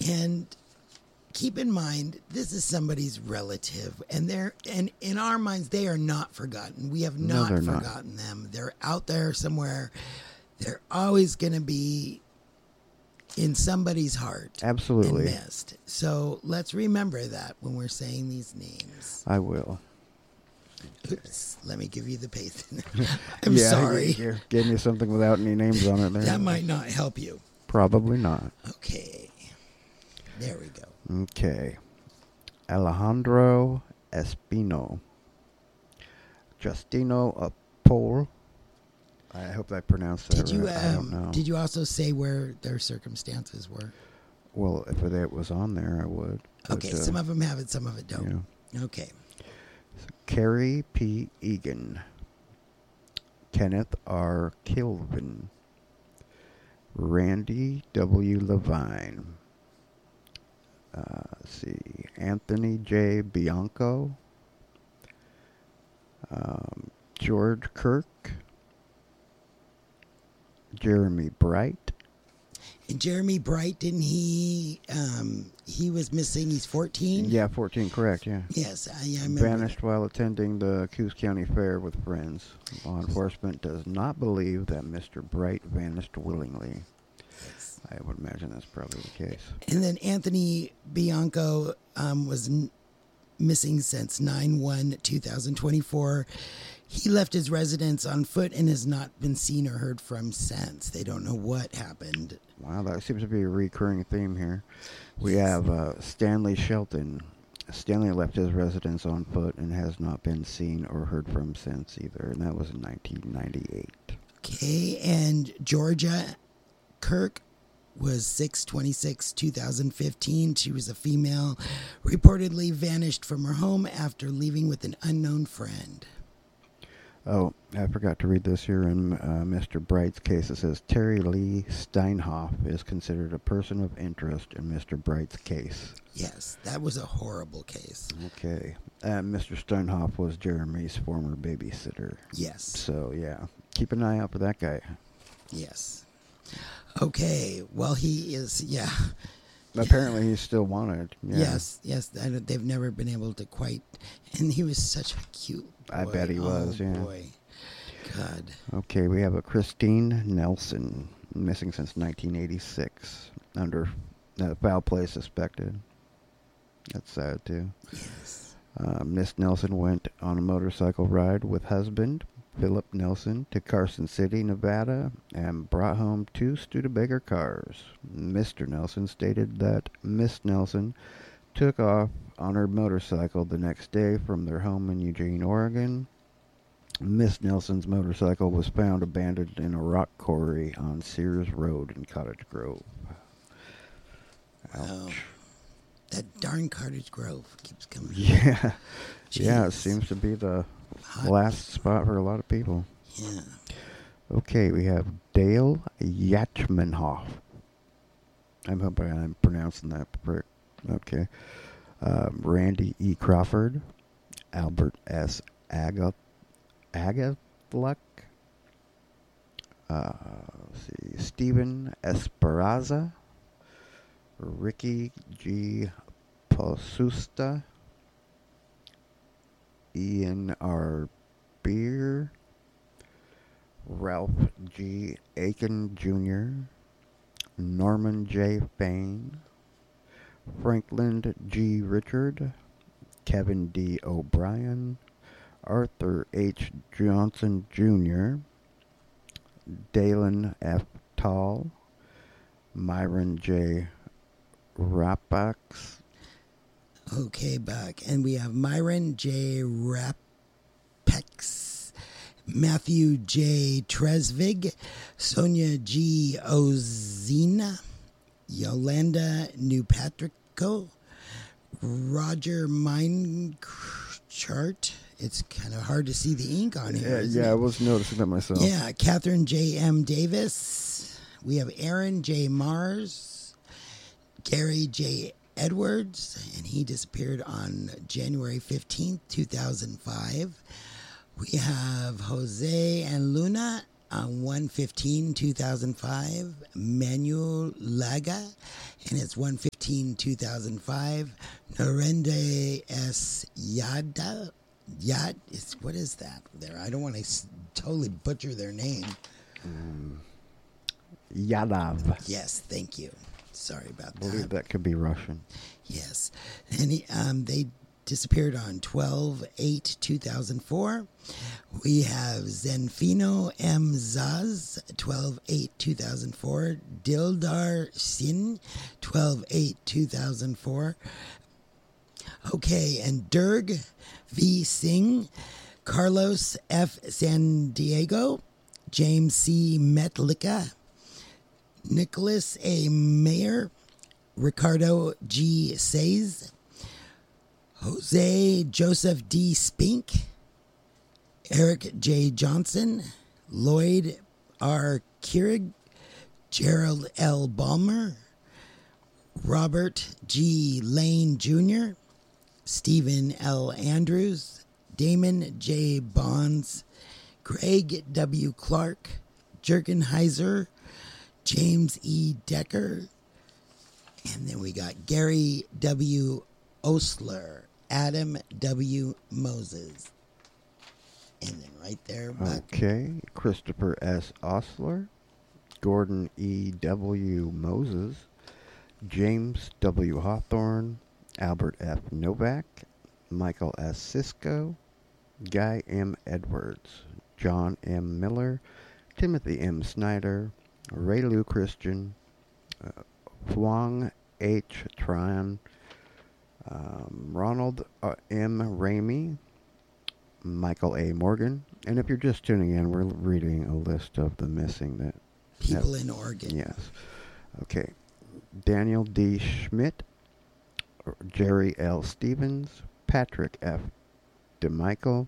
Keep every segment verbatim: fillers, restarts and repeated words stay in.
And keep in mind, this is somebody's relative, and they're and in our minds, they are not forgotten. We have No, not they're not. forgotten them. They're out there somewhere. They're always going to be in somebody's heart. Absolutely. And missed. So let's remember that when we're saying these names. I will. Oops, let me give you the paste. I'm yeah, sorry. You, you gave me something without any names on it there. That might not help you. Probably not. Okay. There we go. Okay. Alejandro Espino. Justino Apol. I hope I pronounced that Did you right. I don't um, know. did you also say where their circumstances were? Well, if it was on there, I would. Okay, but, uh, some of them have it, some of it don't. Yeah. Okay. Carrie P. Egan. Kenneth R. Kilvin. Randy W. Levine. Uh, let's see. Anthony J. Bianco. Um, George Kirk. Jeremy Bright. And Jeremy Bright, didn't he? Um, he was missing. He's fourteen. Yeah, fourteen, correct, yeah. Yes, I, I remember. Vanished while attending the Coos County Fair with friends. Law enforcement does not believe that Mister Bright vanished willingly. Yes. I would imagine that's probably the case. And then Anthony Bianco um, was n- missing since nine one twenty twenty-four. He left his residence on foot and has not been seen or heard from since. They don't know what happened. Wow, that seems to be a recurring theme here. We have uh, Stanley Shelton. Stanley left his residence on foot and has not been seen or heard from since either, and that was in nineteen ninety-eight. Okay, and Georgia Kirk was six twenty-six twenty fifteen. She was a female, reportedly vanished from her home after leaving with an unknown friend. Oh, I forgot to read this here in uh, Mister Bright's case. It says Terry Lee Steinhoff is considered a person of interest in Mister Bright's case. Yes, that was a horrible case. Okay. Uh, Mister Steinhoff was Jeremy's former babysitter. Yes. So, yeah, keep an eye out for that guy. Yes. Okay, well, he is, yeah. Apparently he's still wanted. Yeah. Yes, yes. I don't- They've never been able to quite. And he was such a cute boy. I bet he was, oh, yeah. boy. God. Okay, we have a Christine Nelson, missing since nineteen eighty-six, under uh, foul play suspected. That's sad, too. Yes. Uh, Miss Nelson went on a motorcycle ride with husband, Philip Nelson, to Carson City, Nevada, and brought home two Studebaker cars. Mister Nelson stated that Miss Nelson took off on her motorcycle the next day from their home in Eugene, Oregon. Miss Nelson's motorcycle was found abandoned in a rock quarry on Sears Road in Cottage Grove. Ouch. Oh, that darn Cottage Grove keeps coming. Yeah. Yeah, it Jeez. seems to be the Hot. last spot for a lot of people. Yeah. Okay, we have Dale Yachmanhoff. I'm hoping I'm pronouncing that correct. Okay. Um, Randy E. Crawford. Albert S. Aga- Agathluck. Uh, let's see. Stephen Esperanza. Ricky G. Posusta. Ian R. Beer. Ralph G. Aiken Junior Norman J. Fain. Franklin G. Richard. Kevin D. O'Brien. Arthur H. Johnson Junior Dalen F. Tall. Myron J. Rapax. Okay, Buck. And we have Myron J. Rapex, Matthew J. Tresvig, Sonia G. Ozina, Yolanda Newpatrico, Roger Minechart. It's kind of hard to see the ink on here. Yeah, isn't yeah, it? I was noticing that myself. Yeah, Catherine J. M. Davis. We have Aaron J. Mars, Gary J. Edwards, and he disappeared on January fifteenth, two thousand five. We have Jose and Luna on one fifteen two thousand five, Manuel Laga, and it's one fifteen two thousand five, Norende S. Yada. Yad, it's, what is that there? I don't want to s- totally butcher their name. Um, Yadav. Yes, thank you. Sorry about I believe that. that could be Russian. Yes. And he, um, they disappeared on twelve eight two thousand four. We have Zenfino M. Zaz, twelve eight two thousand four. Dildar Sin, twelve eight two thousand four. Okay, and Durg V. Singh, Carlos F. San Diego, James C. Metlica, Nicholas A. Mayer, Ricardo G. Says, Jose Joseph D. Spink, Eric J. Johnson, Lloyd R. Keurig, Gerald L. Balmer, Robert G. Lane Junior, Stephen L. Andrews, Damon J. Bonds, Greg W. Clark, Jurgen Heiser, James E. Decker, and then we got Gary W. Osler, Adam W. Moses. And then right there, back. Okay. Christopher S. Osler, Gordon E. W. Moses, James W. Hawthorne, Albert F. Novak, Michael S. Cisco, Guy M. Edwards, John M. Miller, Timothy M. Snyder, Ray Lou Christian, uh, Huang H. Tran, um, Ronald uh, M. Ramey, Michael A. Morgan. And if you're just tuning in, we're reading a list of the missing that... People that, in Oregon. Yes. Okay. Daniel D. Schmidt, Jerry L. Stevens, Patrick F. DeMichael,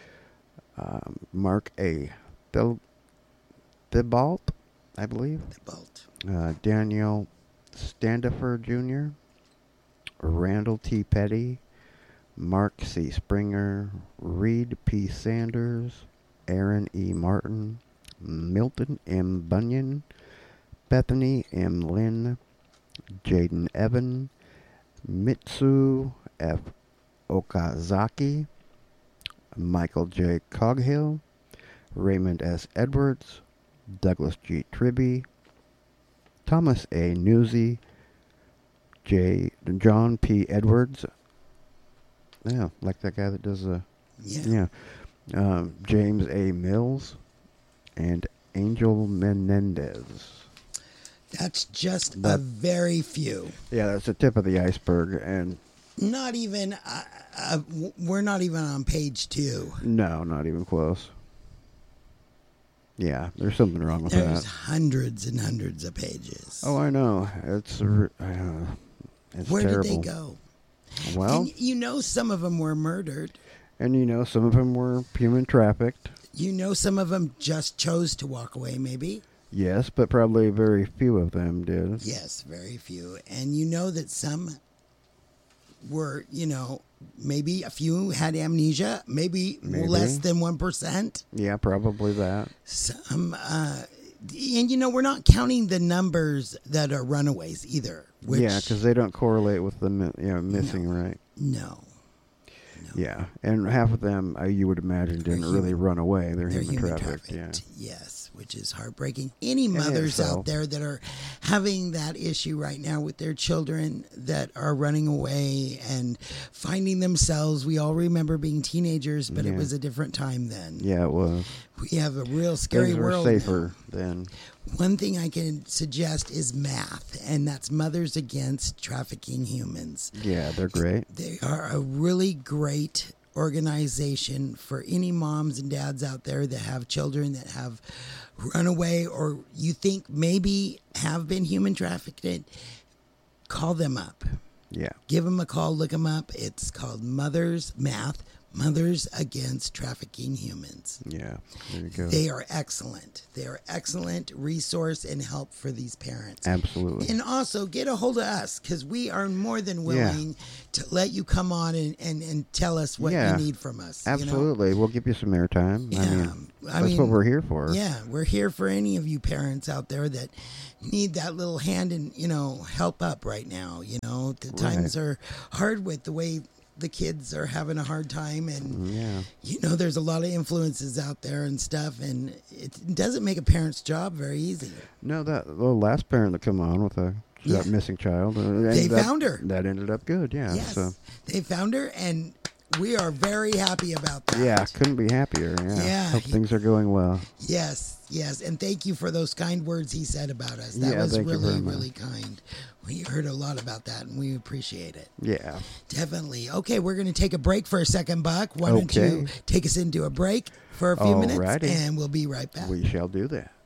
um, Mark A. Thil- Thibault, I believe. Thibault. Uh, Daniel Standifer Junior, Randall T. Petty, Mark C. Springer, Reed P. Sanders, Aaron E. Martin, Milton M. Bunyan, Bethany M. Lynn, Jaden Evan, Mitsu F. Okazaki, Michael J. Coghill, Raymond S. Edwards, Douglas G. Tribby, Thomas A. Newsy, J. John P. Edwards. Yeah, like that guy that does the... Yeah. Yeah. Um, James A. Mills, and Angel Menendez. That's just That- a very few. Yeah, that's the tip of the iceberg, and... Not even, uh, uh, w- we're not even on page two. No, not even close. Yeah, there's something wrong with There's that. hundreds and hundreds of pages. Oh, I know. It's uh, it's Where terrible. did they go? Well, And you know some of them were murdered. and you know, some of them were human trafficked. You know some of them just chose to walk away, maybe. Yes, but probably very few of them did. Yes, very few. And you know that some were, you know, maybe a few had amnesia, maybe, Maybe. less than one percent. Yeah, probably that. Some, uh, and you know, we're not counting the numbers that are runaways either. Which, Yeah, because they don't correlate with the mi- you know, missing, right? no, Yeah, and half of them, uh, you would imagine, didn't They're really human- run away. They're, they're human, human trafficked. trafficked. Yeah. Yes, which is heartbreaking. Any It is, mothers so. out there that are having that issue right now with their children that are running away and finding themselves, we all remember being teenagers, but it Yeah. was a different time then. Yeah, it was. We have a real scary Things were world safer now. then. One thing I can suggest is math, and that's Mothers Against Trafficking Humans. Yeah, they're great. They are a really great organization for any moms and dads out there that have children that have run away or you think maybe have been human trafficked. Call them up. Yeah. Give them a call. Look them up. It's called Mothers Math. Mothers Against Trafficking Humans. Yeah, there you go. They are excellent. They are excellent resource and help for these parents. Absolutely. And also get a hold of us, because we are more than willing yeah. to let you come on and, and, and tell us what yeah, you need from us. Absolutely. You know? We'll give you some airtime. Yeah. I mean, I that's mean, what we're here for. Yeah, we're here for any of you parents out there that need that little hand and, you know, help up right now. You know, the times right. are hard with the way the kids are having a hard time, and yeah. you know, there's a lot of influences out there and stuff, and it doesn't make a parent's job very easy. No, that the last parent that come on with a yeah. missing child, uh, they that, found her. That ended up good. Yeah. Yes, so. They found her, and we are very happy about that. Yeah, couldn't be happier. Yeah. yeah. Hope things are going well. Yes, yes. And thank you for those kind words he said about us. That yeah, was really, really much. kind. We heard a lot about that, and we appreciate it. Yeah. Definitely. Okay, we're going to take a break for a second, Buck. Why don't okay. you take us into a break for a few Alrighty. minutes, and we'll be right back. We shall do that.